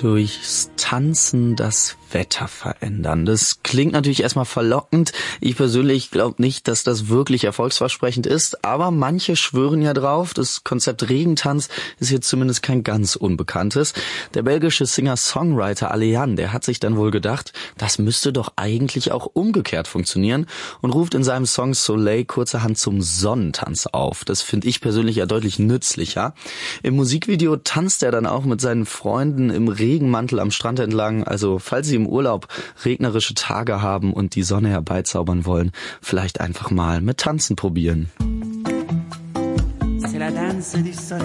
durchs Tanzen das Wetter verändern. Das klingt natürlich erstmal verlockend. Ich persönlich glaube nicht, dass das wirklich erfolgsversprechend ist, aber manche schwören ja drauf. Das Konzept Regentanz ist jetzt zumindest kein ganz unbekanntes. Der belgische Singer-Songwriter Alain, der hat sich dann wohl gedacht, das müsste doch eigentlich auch umgekehrt funktionieren und ruft in seinem Song Soleil kurzerhand zum Sonnentanz auf. Das finde ich persönlich ja deutlich nützlicher. Im Musikvideo tanzt er dann auch mit seinen Freunden im Regenmantel am Strand entlang. Also falls Sie im Urlaub regnerische Tage haben und die Sonne herbeizaubern wollen, vielleicht einfach mal mit Tanzen probieren.